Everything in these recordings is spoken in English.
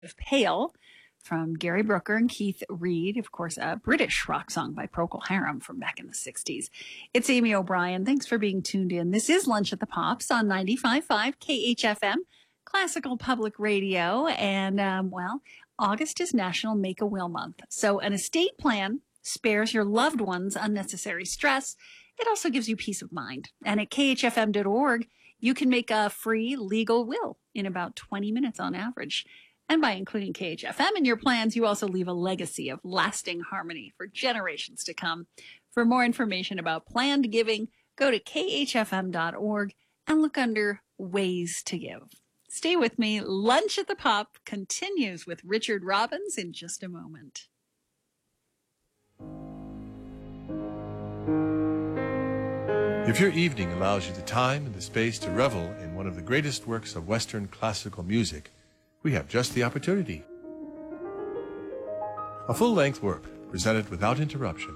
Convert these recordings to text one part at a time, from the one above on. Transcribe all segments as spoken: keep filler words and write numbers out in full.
Pale from Gary Brooker and Keith Reid, of course, a British rock song by Procol Harum from back in the sixties. It's Amy O'Brien. Thanks for being tuned in. This is Lunch at the Pops on ninety-five point five K H F M, Classical Public Radio. And, um, well, August is National Make-A-Will Month. So an estate plan spares your loved ones unnecessary stress. It also gives you peace of mind. And at K H F M dot org, you can make a free legal will in about twenty minutes on average. And by including K H F M in your plans, you also leave a legacy of lasting harmony for generations to come. For more information about planned giving, go to K H F M dot org and look under Ways to Give. Stay with me. Lunch at the Pop continues with Richard Robbins in just a moment. If your evening allows you the time and the space to revel in one of the greatest works of Western classical music, we have just the opportunity. A full-length work presented without interruption.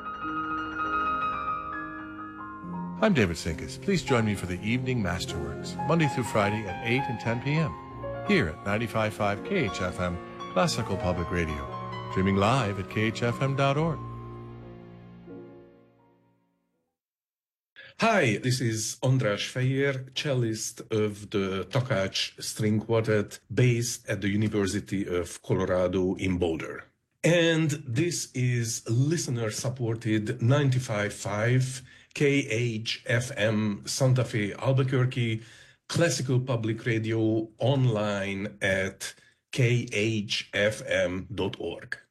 I'm David Sinkus. Please join me for the Evening Masterworks, Monday through Friday at eight and ten p.m. here at ninety-five point five K H F M, Classical Public Radio, streaming live at K H F M dot org. Hi, this is András Fejér, cellist of the Takács String Quartet based at the University of Colorado in Boulder. And this is listener-supported ninety-five point five K H F M Santa Fe, Albuquerque, Classical Public Radio online at K H F M dot org.